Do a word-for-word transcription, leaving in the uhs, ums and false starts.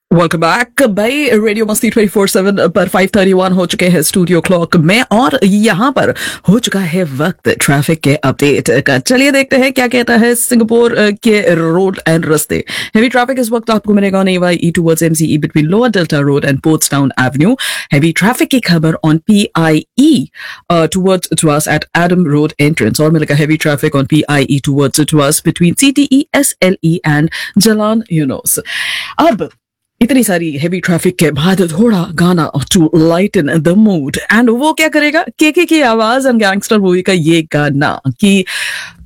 Welcome back भाई। Radio मस्ती twenty four seven पर फाइव थर्टी वन हो चुके हैं स्टूडियो क्लॉक में और यहाँ पर हो चुका है वक्त ट्रैफिक के अपडेट का। चलिए देखते हैं क्या कहता है सिंगापुर के रोड एंड रास्ते। हेवी ट्रैफिक इस वक्त आपको मिलेगा on एवाई E towards एमसीई between lower delta road and पोर्ट्सटाउन Avenue. Heavy traffic की खबर on PIE towards टुअर्स eight Adam road entrance और मिलेगा heavy traffic on PIE towards टुअर्स between CTE SLE and Jalan Yunus. अब इतनी सारी हेवी ट्रैफिक के बाद थोड़ा गाना to lighten the mood and वो क्या करेगा, केके की आवाज एंड गैंगस्टर मूवी का ये गाना कि